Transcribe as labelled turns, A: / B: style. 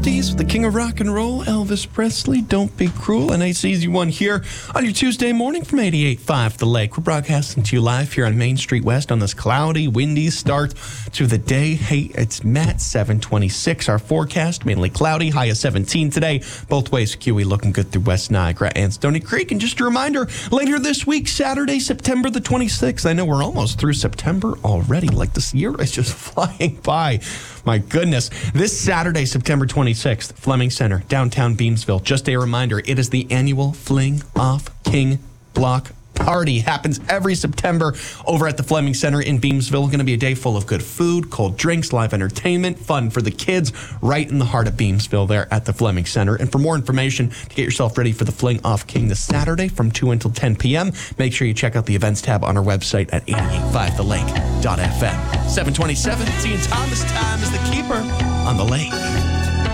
A: With the king of rock and roll, Elvis Presley, Don't Be Cruel. A nice easy one here on your Tuesday morning from 88.5 The Lake. We're broadcasting to you live here on Main Street West on this cloudy, windy start to the day. Hey, it's Matt, 726. Our forecast, mainly cloudy, high of 17 today. Both ways, QE looking good through West Niagara and Stony Creek. And just a reminder, later this week, Saturday, September the 26th. I know we're almost through September already. Like this year is just flying by. My goodness. This Saturday, September 26th, Fleming Center, downtown Beamsville. Just a reminder, it is the annual Fling Off King Block Party. Happens every September over at the Fleming Center in Beamsville. Going to be a day full of good food, cold drinks, live entertainment, fun for the kids, right in the heart of Beamsville there at the Fleming Center. And for more information, to get yourself ready for the Fling Off King this Saturday from 2 until 10 p.m., make sure you check out the events tab on our website at 885thelake.fm. 727, Ian Thomas time is the keeper on the lake.